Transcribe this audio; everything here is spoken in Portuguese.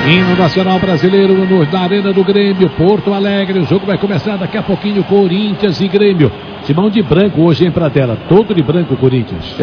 Hino nacional brasileiro na Arena do Grêmio, Porto Alegre. O jogo vai começar daqui a pouquinho, Corinthians e Grêmio. Timão de branco hoje, hein, Pradella? Todo de branco, Corinthians.